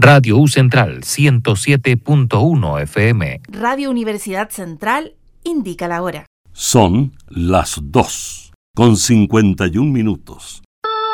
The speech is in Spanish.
Radio U Central 107.1 FM. Radio Universidad Central indica la hora. Son las 2:51.